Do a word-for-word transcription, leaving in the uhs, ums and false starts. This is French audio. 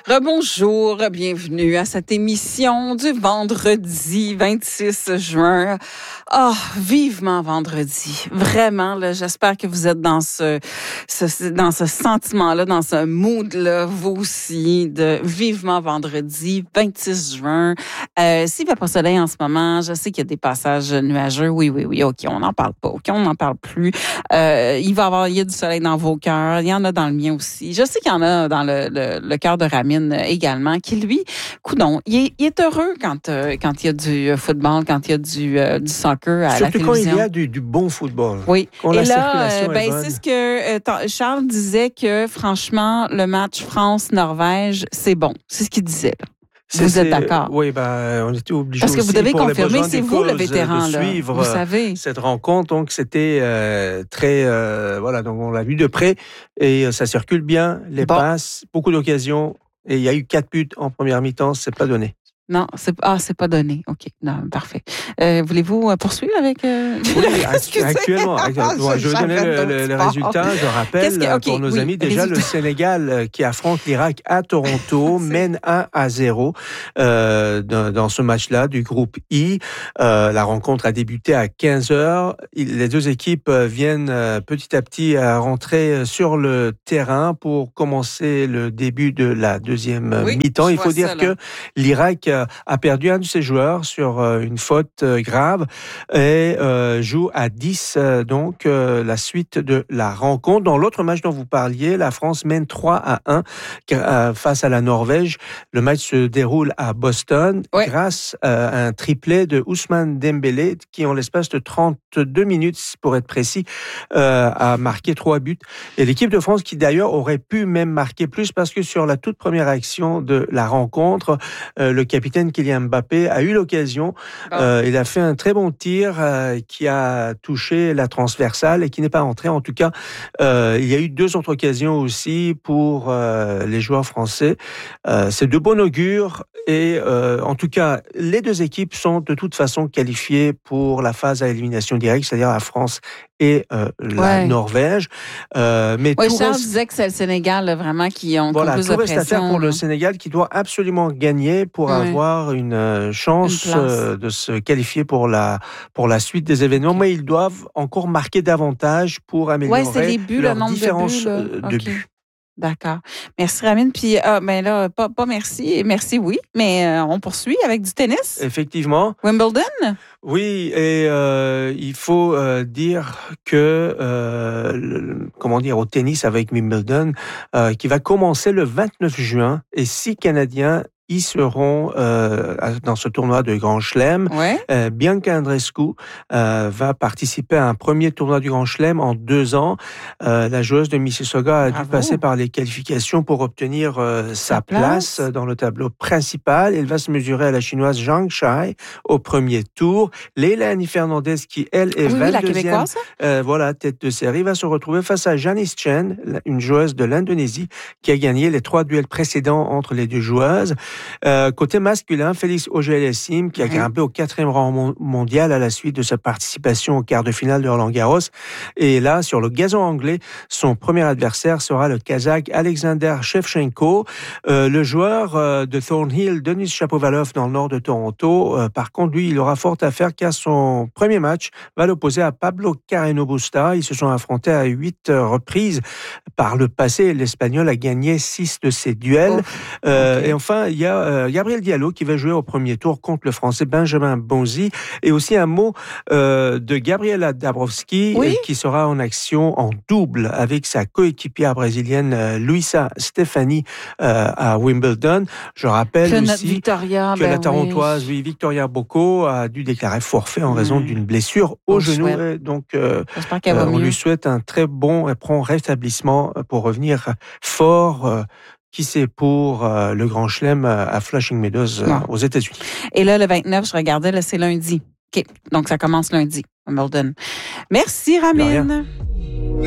Rebonjour, bienvenue à cette émission du vendredi vingt-six juin. Ah, oh, vivement vendredi. Vraiment, là, j'espère que vous êtes dans ce, ce dans ce sentiment-là, dans ce mood-là, vous aussi, de vivement vendredi, vingt-six juin. Euh, s'il ne fait pas soleil en ce moment, je sais qu'il y a des passages nuageux. Oui, oui, oui, OK, on n'en parle pas. OK, on n'en parle plus. Euh, il va y avoir, il y a du soleil dans vos cœurs. Il y en a dans le mien aussi. Je sais qu'il y en a dans le, le, le cœur de Ramine également, qui lui, coudonc, il est, il est heureux quand, euh, quand il y a du football, quand il y a du, euh, du soccer à Surtout la télévision. Surtout quand il y a du, du bon football. Oui. Quand Et la là, circulation euh, ben, est bonne. c'est ce que euh, Charles disait que, franchement, le match France-Norvège, c'est bon. C'est ce qu'il disait, là. C'est, vous c'est, êtes d'accord? Oui, ben, on était obligés Parce que aussi vous devez pour confirmer, les c'est vous le cause, vétéran, de là. suivre Vous savez. cette rencontre. Donc, c'était euh, très... Euh, voilà, donc on l'a vu de près et euh, ça circule bien, les bon. passes, beaucoup d'occasions. Et il y a eu quatre buts en première mi-temps, c'est pas donné. Non, c'est ah, c'est pas donné. OK. Non, parfait. Euh, voulez-vous poursuivre avec euh... Oui, actuellement. Bon, je vais donner le, le, le résultat. Je rappelle que, okay, pour nos oui, amis, déjà résultat. Le Sénégal qui affronte l'Irak à Toronto mène un à zéro euh, dans, dans ce match-là du groupe I. Euh, la rencontre a débuté à quinze heures. Les deux équipes viennent petit à petit à rentrer sur le terrain pour commencer le début de la deuxième oui, mi-temps. Il faut dire ça, que l'Irak a perdu un de ses joueurs sur une faute grave et euh, joue à dix euh, donc euh, la suite de la rencontre. Dans l'autre match dont vous parliez, la France mène trois à un euh, face à la Norvège. Le match se déroule à Boston ouais. grâce euh, à un triplé de Ousmane Dembélé qui, en l'espace de trente-deux minutes, pour être précis, euh, a marqué trois buts. Et l'équipe de France qui d'ailleurs aurait pu même marquer plus parce que sur la toute première action de la rencontre, euh, le capitaine Kylian Mbappé a eu l'occasion. Ah. Euh, il a fait un très bon tir euh, qui a touché la transversale et qui n'est pas entré. En tout cas, euh, il y a eu deux autres occasions aussi pour euh, les joueurs français. Euh, c'est de bon augure et euh, en tout cas, les deux équipes sont de toute façon qualifiées pour la phase à élimination directe, c'est-à-dire la France et euh, la ouais. Norvège. Euh, mais ouais, tout Charles reste... disait que c'est le Sénégal là, vraiment qui ont voilà, plus tout de reste pression. à faire pour le Sénégal qui doit absolument gagner pour ouais. avoir une chance une euh, de se qualifier pour la pour la suite des événements. Okay. Mais ils doivent encore marquer davantage pour améliorer ouais, c'est les buts, leur le nombre différence de buts. Là. de okay. buts. D'accord. Merci, Ramine. Puis, ah, ben là, pas, pas merci. Merci, oui, mais euh, on poursuit avec du tennis. Effectivement. Wimbledon? Oui, et euh, il faut euh, dire que, euh, le, comment dire, au tennis avec Wimbledon, euh, qui va commencer le vingt-neuf juin, et six Canadiens y seront euh, dans ce tournoi de Grand Chelem. Ouais. Euh, Bianca Andreescu euh, va participer à un premier tournoi du Grand Chelem en deux ans. Euh, la joueuse de Mississauga a Bravo. dû passer par les qualifications pour obtenir euh, sa, sa place. place dans le tableau principal. Elle va se mesurer à la chinoise Zhang Shai au premier tour. Leilani Fernandez, qui elle est oui, vingt-deuxième, euh, voilà, tête de série, va se retrouver face à Janice Chen, une joueuse de l'Indonésie, qui a gagné les trois duels précédents entre les deux joueuses. Euh, côté masculin, Félix Auger-Aliassime, qui a grimpé au quatrième rang mondial à la suite de sa participation au quart de finale de Roland-Garros. Et là, sur le gazon anglais, son premier adversaire sera le Kazakh Alexander Shevchenko. Euh, le joueur euh, de Thornhill, Denis Shapovalov, dans le nord de Toronto, euh, par contre, lui, il aura fort à faire car son premier match va l'opposer à Pablo Carreno Busta. Ils se sont affrontés à huit reprises par le passé. L'Espagnol a gagné six de ses duels. Oh, euh, okay. Et enfin, il y a euh, Gabriel Diallo qui va jouer au premier tour contre le Français Benjamin Bonzi. Et aussi un mot euh, de Gabriela Dabrowski oui? euh, qui sera en action en double avec sa coéquipière brésilienne euh, Luisa Stefani euh, à Wimbledon. Je rappelle que aussi Victoria, que ben la Tarantoise, oui. oui, Victoria Bocco a dû déclarer forfait en raison mmh. d'une blessure au on genou. Et donc, euh, euh, on lui souhaite un très bon et prompt rétablissement pour revenir fort. Euh, qui c'est pour euh, le Grand Chelem à Flushing Meadows euh, aux États-Unis. Et là, le vingt-neuf, je regardais, là, c'est lundi. OK, donc ça commence lundi, Wimbledon. Merci, Ramine.